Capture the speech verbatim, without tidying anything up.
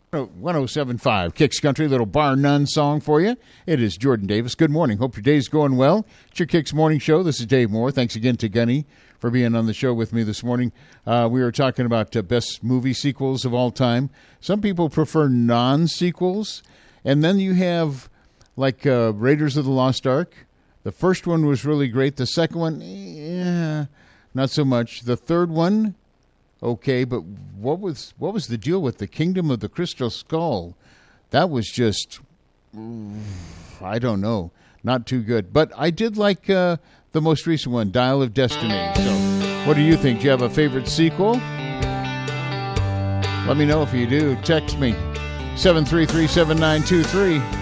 one oh seven point five Kicks Country, little Bar None song for you. It is Jordan Davis. Good morning. Hope your day's going well. It's your Kicks Morning Show. This is Dave Moore. Thanks again to Gunny for being on the show with me this morning. Uh, we were talking about uh, best movie sequels of all time. Some people prefer non-sequels. And then you have, like, uh, Raiders of the Lost Ark. The first one was really great. The second one, yeah, not so much. The third one, okay, but what was what was the deal with the Kingdom of the Crystal Skull? That was just, I don't know, not too good. But I did like uh, the most recent one, Dial of Destiny. So what do you think? Do you have a favorite sequel? Let me know if you do. Text me, seven three three, seven nine two three.